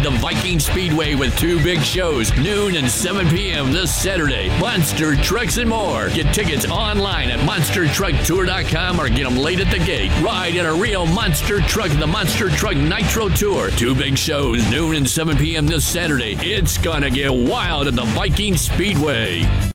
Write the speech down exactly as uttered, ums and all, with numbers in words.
the Viking Speedway with two big shows, noon and seven p.m. this Saturday. Monster Trucks and more. Get tickets online at monster truck tour dot com or get them late at the gate. Ride in a real monster truck, the Monster Truck Nitro Tour. Two big shows, noon and seven p.m. this Saturday. It's gonna get wild at the Viking Speedway.